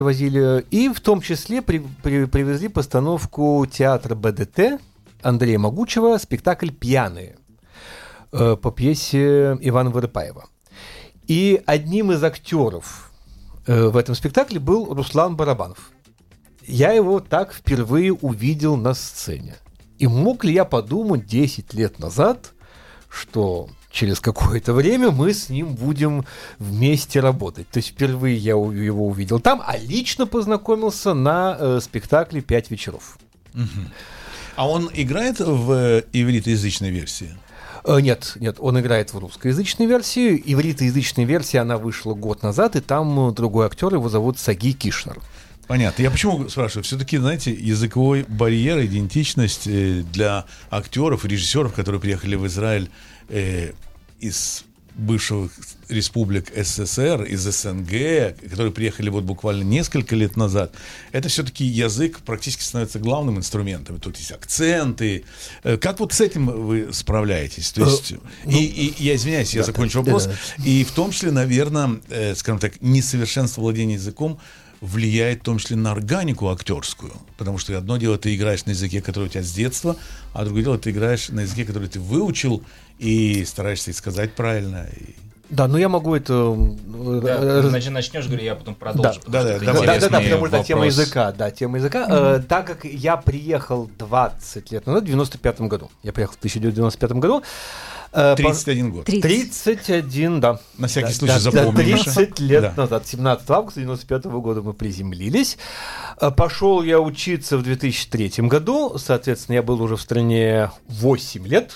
возили, и в том числе привезли постановку театра БДТ Андрея Могучего, спектакль «Пьяные» по пьесе Ивана Вырыпаева. И одним из актеров в этом спектакле был Руслан Барабанов. Я его так впервые увидел на сцене. И мог ли я подумать 10 лет назад, что через какое-то время мы с ним будем вместе работать. То есть впервые я его увидел там, а лично познакомился на спектакле «5 вечеров». А он играет в ивритоязычной версии? Нет, он играет в русскоязычной версии. Ивритоязычная версия, она вышла год назад, и там другой актер, его зовут Саги Кишнер. Понятно. Я почему спрашиваю? Все-таки, знаете, языковой барьер, идентичность для актеров и режиссеров, которые приехали в Израиль из бывших республик СССР, из СНГ, которые приехали вот буквально несколько лет назад, это все-таки язык практически становится главным инструментом. Тут есть акценты. Как вот с этим вы справляетесь? То есть, и я извиняюсь, я закончу вопрос. И в том числе, наверное, скажем так, несовершенство владения языком влияет в том числе на органику актерскую. Потому что одно дело, ты играешь на языке, который у тебя с детства, а другое дело, ты играешь на языке, который ты выучил, и стараешься сказать правильно. Да, но я могу это... Начнешь говорить, я потом продолжу. Да, потому что тема языка. Да, тема языка. Так как я приехал 20 лет назад, в 95-м году. Я приехал в 1995 году. 31 год. 31, да. На всякий случай запомним. 30 лет назад, 17 августа 95 года мы приземлились. Пошел я учиться в 2003 году. Соответственно, я был уже в стране 8 лет.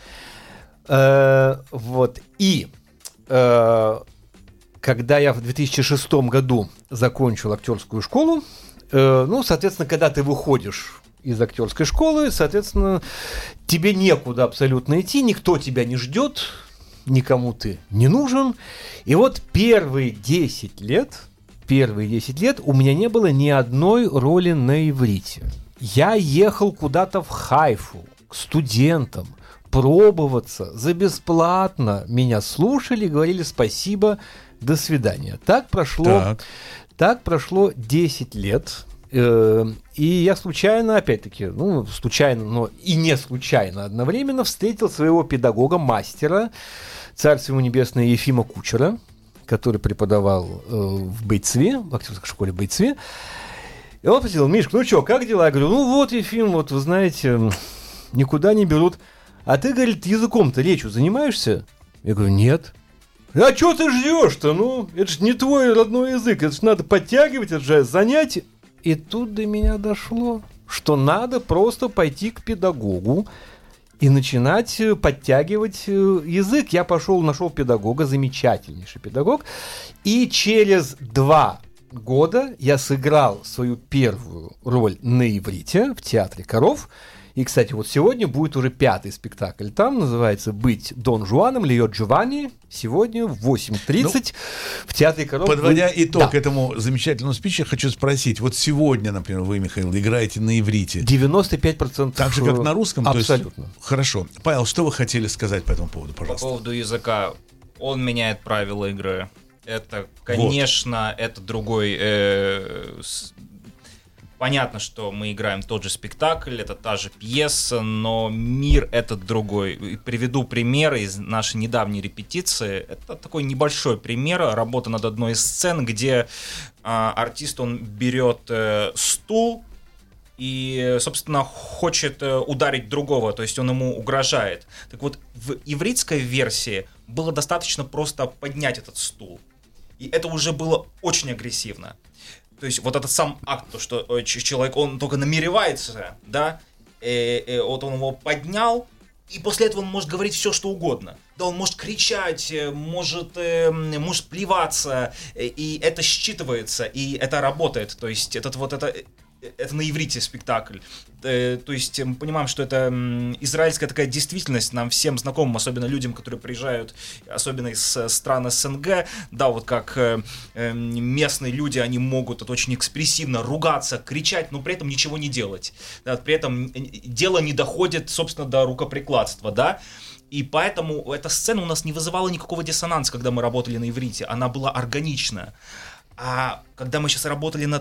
Вот. И когда я в 2006 году закончил актерскую школу, соответственно, когда ты выходишь из актерской школы, соответственно, тебе некуда абсолютно идти, никто тебя не ждет, никому ты не нужен. И вот первые 10 лет у меня не было ни одной роли на иврите. Я ехал куда-то в Хайфу к студентам, пробоваться за бесплатно. Меня слушали, говорили спасибо, до свидания. Так прошло 10 лет. И я случайно, опять-таки, случайно, но и не случайно одновременно встретил своего педагога, мастера, царство ему небесное, Ефима Кучера, который преподавал в Бейцве, в актерской школе в Бейцве. И он спросил: Мишка, ну что, как дела? Я говорю, Ефим, вот вы знаете, никуда не берут. А ты, говорит, языком-то, речью занимаешься? Я говорю, нет. А что ты ждешь-то? Это же не твой родной язык, это же надо подтягивать, это же занятие. И тут до меня дошло, что надо просто пойти к педагогу и начинать подтягивать язык. Я нашел педагога, замечательнейший педагог, и через 2 года я сыграл свою первую роль на иврите в театре «Коров». И, кстати, вот сегодня будет уже 5-й спектакль. Там называется «Быть Дон Жуаном», Льо Джованни. Сегодня в 8:30 в театре «Коров». Подводя итог этому замечательному спичу, хочу спросить. Вот сегодня, например, вы, Михаил, играете на иврите. 95%. Так же, как на русском? Абсолютно. То есть, хорошо. Павел, что вы хотели сказать по этому поводу, пожалуйста? По поводу языка. Он меняет правила игры. Это, конечно, это другой... Понятно, что мы играем тот же спектакль, это та же пьеса, но мир этот другой. И приведу пример из нашей недавней репетиции. Это такой небольшой пример, работа над одной из сцен, где артист, он берет стул и, собственно, хочет ударить другого, то есть он ему угрожает. Так вот, в ивритской версии было достаточно просто поднять этот стул. И это уже было очень агрессивно. То есть вот этот сам акт, то, что человек, он только намеревается, да, вот он его поднял, и после этого он может говорить все, что угодно. Да, он может кричать, может плеваться, и это считывается, и это работает. То есть это на иврите спектакль. То есть мы понимаем, что это израильская такая действительность, нам всем знакомым, особенно людям, которые приезжают, особенно из стран СНГ, да, вот как местные люди, они могут это очень экспрессивно ругаться, кричать, но при этом ничего не делать. Да, при этом дело не доходит, собственно, до рукоприкладства, да. И поэтому эта сцена у нас не вызывала никакого диссонанса, когда мы работали на иврите, она была органична. А когда мы сейчас работали над